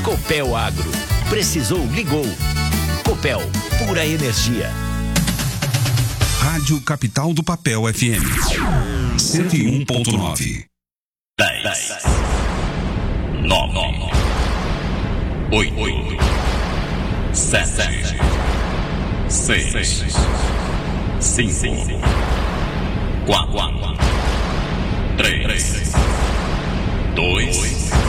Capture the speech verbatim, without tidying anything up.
Copel Agro. Precisou, ligou. Copel, pura energia. Rádio Capital do Papel F M. cento e um ponto nove. dez. nove. oito. sete. seis. cinco. quatro. três. dois.